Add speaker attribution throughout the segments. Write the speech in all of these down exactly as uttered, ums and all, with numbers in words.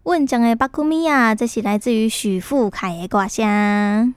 Speaker 1: 问讲的巴库米亚，这是来自于许富凯的歌声。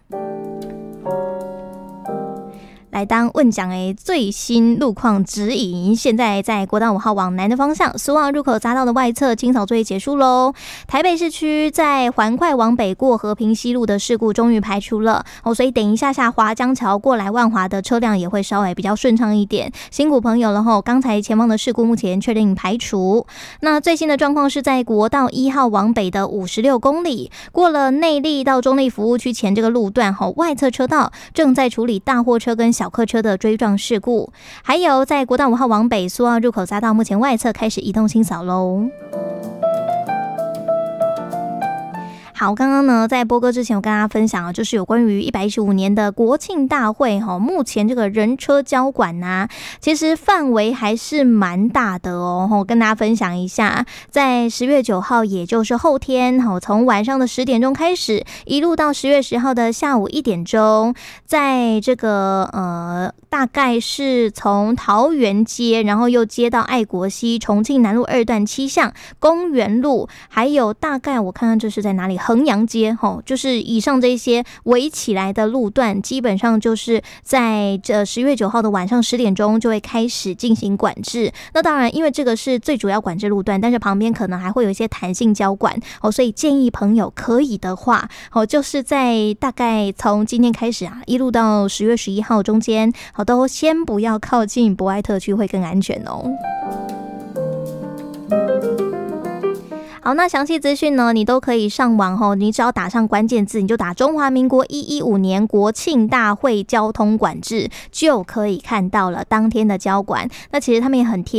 Speaker 1: 来当问讲的最新路况指引，现在在国道五号往南的方向，苏澳入口匝道的外侧清扫作业结束喽。台北市区在环快往北过和平西路的事故终于排除了哦，所以等一下下华江桥过来万华的车辆也会稍微比较顺畅一点。辛苦朋友了吼，刚才前方的事故目前确定排除。那最新的状况是在国道一号往北的五十六公里，过了内坜到中坜服务区前这个路段吼，外侧车道正在处理大货车跟小客车的追撞事故，还有在国道五号往北苏澳入口匝道，目前外侧开始移动清扫喽。好，刚刚呢在播歌之前，我跟大家分享啊，就是有关于一百一十五年的国庆大会哈，目前这个人车交管啊，其实范围还是蛮大的哦。我跟大家分享一下，在十月九号，也就是后天，从晚上的十点钟开始，一路到十月十号的下午一点钟，在这个呃，大概是从桃园街，然后又接到爱国西、重庆南路二段七巷、公园路，还有大概我看看这是在哪里。衡阳街吼，就是以上这些围起来的路段，基本上就是在这十月九号的晚上十点钟就会开始进行管制。那当然，因为这个是最主要管制路段，但是旁边可能还会有一些弹性交管哦，所以建议朋友可以的话，哦，就是在大概从今天开始啊，一路到十月十一号中间，好，都先不要靠近博爱特区，会更安全哦。好，那详细资讯呢，你都可以上网吼，你只要打上关键字，你就打中华民国一一五年国庆大会交通管制，就可以看到了当天的交管。那其实他们也很贴